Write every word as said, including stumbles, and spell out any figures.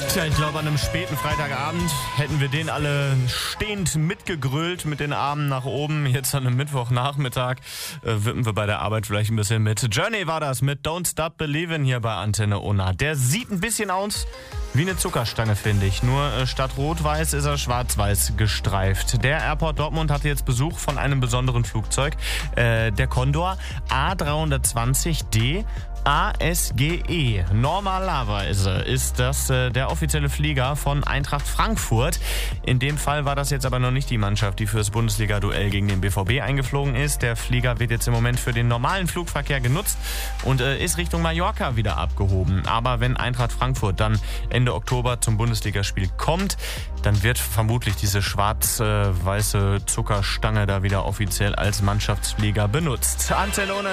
Tja, ich glaube, an einem späten Freitagabend hätten wir den alle stehend mitgegrölt mit den Armen nach oben. Jetzt an einem Mittwochnachmittag äh, wippen wir bei der Arbeit vielleicht ein bisschen mit. Journey war das mit Don't Stop Believin' hier bei Antenne Unna. Der sieht ein bisschen aus wie eine Zuckerstange, finde ich. Nur äh, statt rot-weiß ist er schwarz-weiß gestreift. Der Airport Dortmund hatte jetzt Besuch von einem besonderen Flugzeug. Äh, der Condor A drei zwanzig D A S G E. Normalerweise ist das äh, der offizielle Flieger von Eintracht Frankfurt. In dem Fall war das jetzt aber noch nicht die Mannschaft, die fürs Bundesliga-Duell gegen den B V B eingeflogen ist. Der Flieger wird jetzt im Moment für den normalen Flugverkehr genutzt und äh, ist Richtung Mallorca wieder abgehoben. Aber wenn Eintracht Frankfurt dann Ende Oktober zum Bundesligaspiel kommt, dann wird vermutlich diese schwarz-weiße Zuckerstange da wieder offiziell als Mannschaftsflieger benutzt. Antenne